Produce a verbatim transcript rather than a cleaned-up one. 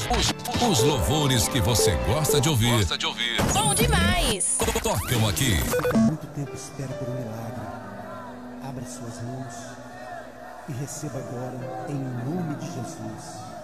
Os, os louvores que você gosta de ouvir. Gosta de ouvir. Bom demais! Tocam aqui. Há muito tempo espera por um milagre. Abra suas mãos e receba agora em nome de Jesus.